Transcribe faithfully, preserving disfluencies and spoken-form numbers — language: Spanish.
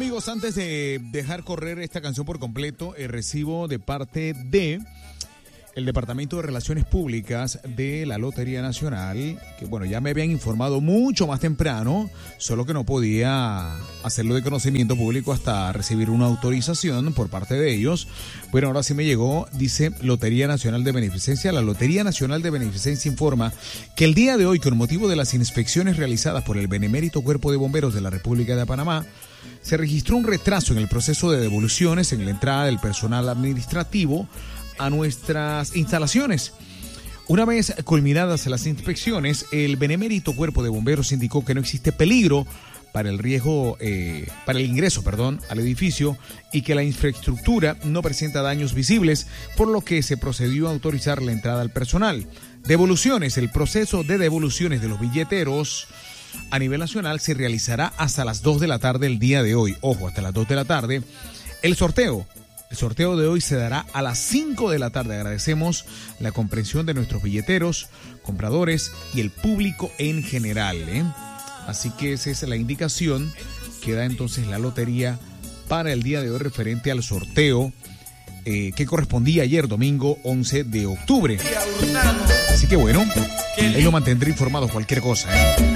amigos, antes de dejar correr esta canción por completo, eh, recibo de parte de el Departamento de Relaciones Públicas de la Lotería Nacional, que bueno, ya me habían informado mucho más temprano, solo que no podía hacerlo de conocimiento público hasta recibir una autorización por parte de ellos. Bueno, ahora sí me llegó, dice Lotería Nacional de Beneficencia. La Lotería Nacional de Beneficencia informa que el día de hoy, con motivo de las inspecciones realizadas por el Benemérito Cuerpo de Bomberos de la República de Panamá, se registró un retraso en el proceso de devoluciones en la entrada del personal administrativo a nuestras instalaciones. Una vez culminadas las inspecciones, el Benemérito Cuerpo de Bomberos indicó que no existe peligro para el riesgo, eh, para el ingreso, perdón, al edificio y que la infraestructura no presenta daños visibles, por lo que se procedió a autorizar la entrada al personal. Devoluciones. El proceso de devoluciones de los billeteros a nivel nacional se realizará hasta las dos de la tarde el día de hoy. Ojo, hasta las dos de la tarde. El sorteo. El sorteo de hoy se dará a las cinco de la tarde. Agradecemos la comprensión de nuestros billeteros, compradores y el público en general, ¿eh? Así que esa es la indicación que da entonces la lotería para el día de hoy referente al sorteo eh, que correspondía ayer domingo once de octubre. Así que bueno, ahí lo mantendré informado cualquier cosa, ¿eh?